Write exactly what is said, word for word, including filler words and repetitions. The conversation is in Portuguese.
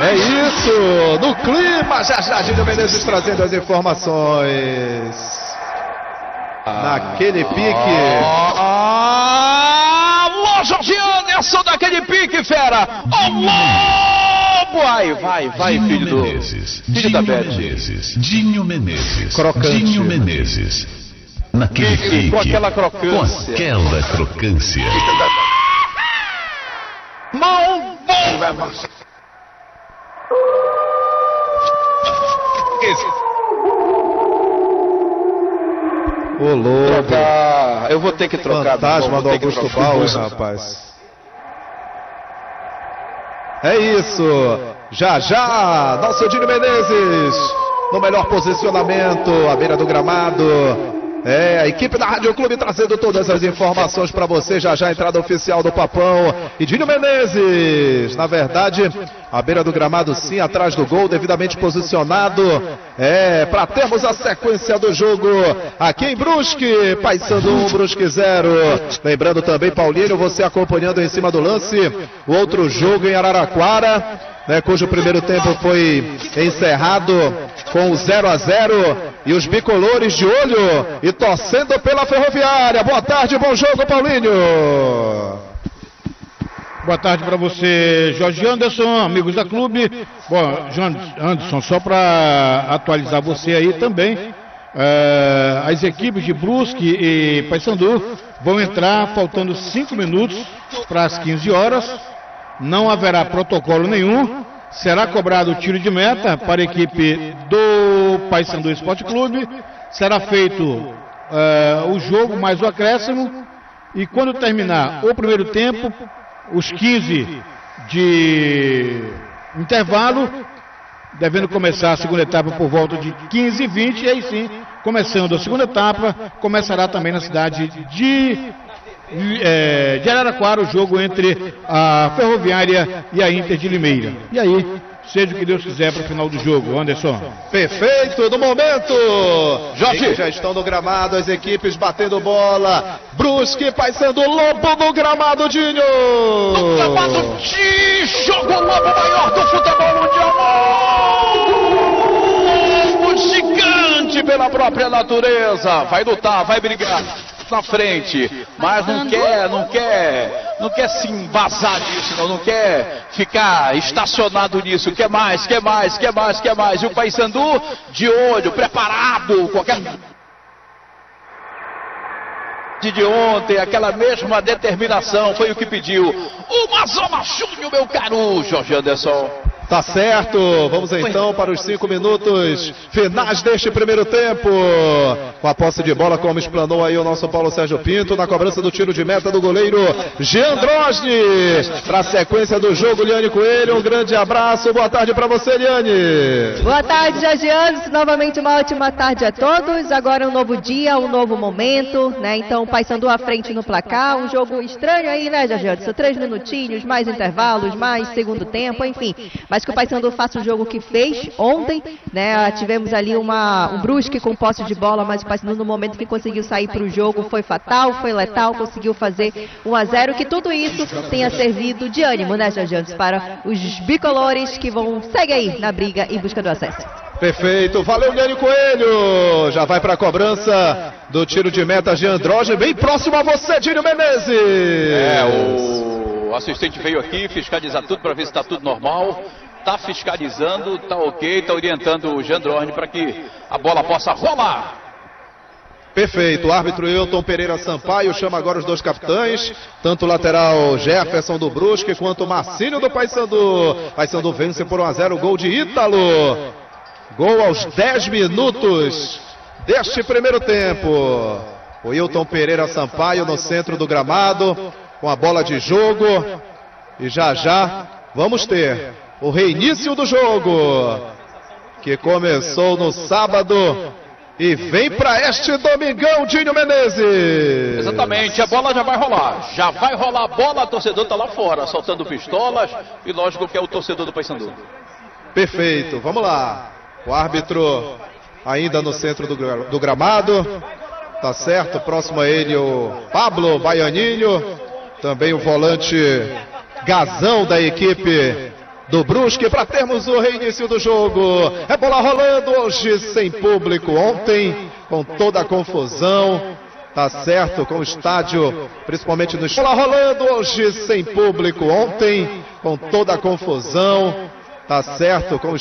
É isso, no clima, já já Dinho Menezes trazendo as informações. Naquele pique. Alô, Jorge Anderson, daquele pique, fera. Alô, vai, vai, vai, Dinho filho do... Menezes, Filho da Dinho Beth. Menezes, Dinho Menezes, Crocante. Dinho Menezes, naquele Pique, pique, com aquela crocância. com aquela crocância. Mão boa. Ô, Lobo. Trocar. Eu vou ter que trocar. Fantasma do Augusto Bauer, rapaz. É isso. Já, já. Nosso Dinho Menezes. No melhor posicionamento, à beira do gramado. É, a equipe da Rádio Clube trazendo todas as informações para você. Já já a entrada oficial do Papão e Dinho Menezes. Na verdade, à beira do gramado, sim, atrás do gol, devidamente posicionado. É, para termos a sequência do jogo aqui em Brusque. Paysandu um, Brusque zero. Lembrando também, Paulinho, você acompanhando em cima do lance o outro jogo em Araraquara, né, cujo primeiro tempo foi encerrado com o zero a zero e os bicolores de olho e torcendo pela Ferroviária. Boa tarde, bom jogo, Paulinho. Boa tarde para você, Jorge Anderson, amigos da clube. Bom, Jorge Anderson, só para atualizar você aí também, é, as equipes de Brusque e Paysandu vão entrar faltando cinco minutos para as quinze horas. Não haverá protocolo nenhum. Será cobrado o tiro de meta para a equipe do Paysandu Esporte Clube. Será feito uh, o jogo mais o acréscimo. E quando terminar o primeiro tempo, os quinze de intervalo, devendo começar a segunda etapa por volta de quinze e vinte. E aí sim, começando a segunda etapa, começará também na cidade de... É, de Araraquara, o jogo entre a Ferroviária e a Inter de Limeira. E aí, seja o que Deus quiser para o final do jogo, Anderson. Perfeito, no momento, Jorge, já estão no gramado, as equipes batendo bola. Brusque, Paysandu, Lobo no gramado, Dinho. No gramado de jogo, o Lobo maior do futebol mundial. Lobo gigante pela própria natureza. Vai lutar, vai brigar na frente, mas não quer, não quer, não quer se embasar nisso, não, não quer ficar estacionado nisso, quer mais, quer mais, quer mais, quer mais. E o Paysandu de olho, preparado, qualquer de ontem, aquela mesma determinação, foi o que pediu o Mazoma Júnior, meu caro Jorge Anderson. Tá certo, vamos então para os cinco minutos finais deste primeiro tempo. Com a posse de bola, como explanou aí o nosso Paulo Sérgio Pinto, na cobrança do tiro de meta do goleiro Jean Drosni. Para a sequência do jogo, Liane Coelho, um grande abraço, boa tarde para você, Liane. Boa tarde, Jorge Anderson, novamente uma ótima tarde a todos. Agora um novo dia, um novo momento, né? Então o Paysandu à frente no placar, um jogo estranho aí, né, Jorge Anderson? Três minutinhos, mais intervalos, mais segundo tempo, enfim. Mas que o Paysandu faça o jogo que fez ontem, né? Tivemos ali uma, um Brusque com posse de bola, mas o Paysandu no momento que conseguiu sair para o jogo foi fatal, foi letal, conseguiu fazer um a zero, que tudo isso tenha servido de ânimo, né, Jorge Anderson, para os bicolores que vão seguir aí na briga em busca do acesso. Perfeito, valeu, Liane Coelho. Já vai para a cobrança do tiro de meta Jean Drosni, bem próximo a você, Dinho Menezes. É, o assistente veio aqui fiscalizar tudo para ver se está tudo normal. Está fiscalizando, está ok, está orientando o Jean Drosni para que a bola possa rolar. Perfeito, o árbitro Elton Pereira Sampaio chama agora os dois capitães, tanto o lateral Jefferson do Brusque quanto o Marcílio do Paysandu. Paysandu vence por um a zero, gol de Ítalo. Gol aos dez minutos deste primeiro tempo. O Elton Pereira Sampaio no centro do gramado, com a bola de jogo. E já já vamos ter o reinício do jogo, que começou no sábado e vem para este domingão, Dinho Menezes. Exatamente, a bola já vai rolar. Já vai rolar a bola, o torcedor está lá fora, soltando pistolas. E lógico que é o torcedor do Paysandu. Perfeito, vamos lá. O árbitro ainda no centro do, do gramado. Tá certo, próximo a ele o Pablo Baianinho. Também o volante Gazão da equipe do Brusque para termos o reinício do jogo. É bola rolando hoje sem público. Ontem com toda a confusão, tá certo, com o estádio, principalmente no... Bola rolando hoje sem público. Ontem com toda a confusão, tá certo, com o